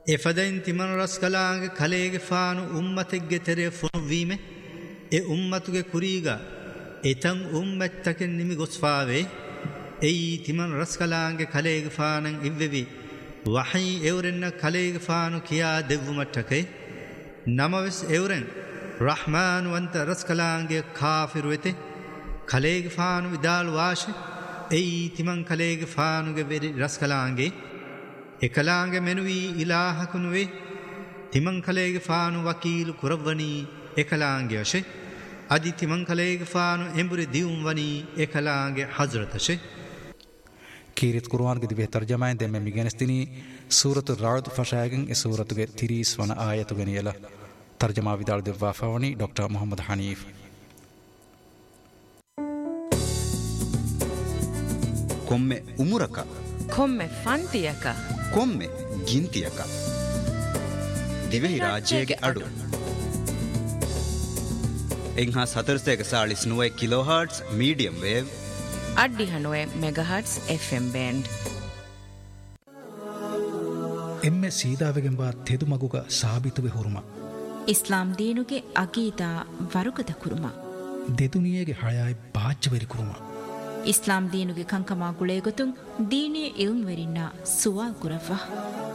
එෆදයින් තිමන රස්කලාගේ කලේගේ ෆානු උම්මතෙක්ගේ තෙරේ ෆොනුවීමේ ඒ උම්මතුගේ කුරීගා එතන් උම්මත්තකෙන් නිමි ගොස්ෆාවේ එයි තිමන රස්කලාගේ කලේගේ ෆානන් ඉව්වෙවි වහී එවරෙන්න කලේගේ ෆානු කියා දෙව්වමට්ටකේ නමවස් එවරෙන් රහ්මාන් වන්ත රස්කලාගේ කාෆිරු වෙතේ කලේගේ ෆානු විදාල් වාෂේ එයි තිමන් කලේගේ ෆානුගේ වෙරි රස්කලාගේ එකලාංග මෙනුවී ඉලාහකුණුවේ තිමං කලේග ෆානු වකීලු කුරව්වනී එකලාංගේ වශේ අධි තිමං කලේග ෆානු එඹුරි දියුම් වනී එකලාංගේ හਜ਼රතශේ කීරිත් කුර්ආන්ගේ දිවේ තර්ජමායෙන් දෙමෙ මිගෙනස්තිනී සූරතු රාද් ෆෂායගෙන් ඒ සූරතුගේ 30 වන ආයතු ගෙනියලා තර්ජමා විදාල් දෙවවා ෆවනි ඩොක්ටර් මොහම්මද් හනීෆ් කොම්මෙ උමුරක කොම්මෙ ෆන්තියක කොම්මෙ ගින්තියක දිවෙහි රාජ්‍යයේ අඩු එංහා 449 කිලෝහර්ට්ස් මීඩියම් වේව් අඩ්ඩි 90 මෙගාහර්ට්ස් FM බෑන්ඩ් එම්මෙ සීදාවෙගෙන් වා තෙදු මගුක සාබිතුවේ හුරුම ඉස්ලාම් දීනුගේ අගීදා වරුකද කුරුම දෙතුනියගේ හයයි බාච්චවරි කුරුම ඉස්ලාම් දීනුගේ කංකමා ගුලේ ගොතුන් දීනී ඉල්ම් වෙරින්නා සුවාල් කුරව්වා